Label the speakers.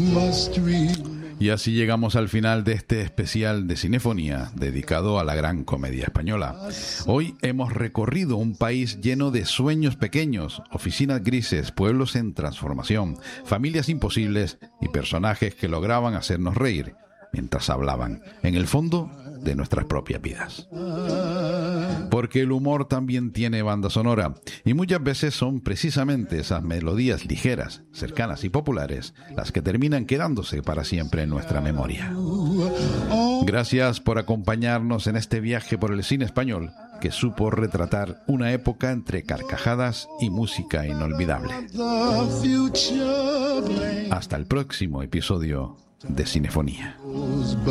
Speaker 1: Y así llegamos al final de este especial de Cinefonía dedicado a la gran comedia española. Hoy hemos recorrido un país lleno de sueños pequeños, oficinas grises, pueblos en transformación, familias imposibles y personajes que lograban hacernos reír mientras hablaban, en el fondo, de nuestras propias vidas. Porque el humor también tiene banda sonora, y muchas veces son precisamente esas melodías ligeras, cercanas y populares las que terminan quedándose para siempre en nuestra memoria. Gracias por acompañarnos en este viaje por el cine español que supo retratar una época entre carcajadas y música inolvidable. Hasta el próximo episodio de Cinefonía.